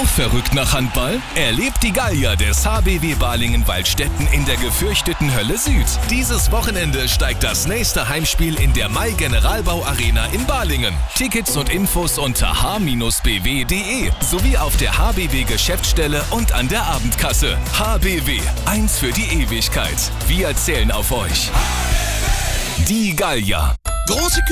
Auch verrückt nach Handball? Erlebt die Gallier des HBW Balingen-Waldstätten in der gefürchteten Hölle Süd. Dieses Wochenende steigt das nächste Heimspiel in der Mai Generalbau Arena in Balingen. Tickets und Infos unter h-bw.de sowie auf der HBW Geschäftsstelle und an der Abendkasse. HBW, eins für die Ewigkeit. Wir zählen auf euch. Die Gallier. Große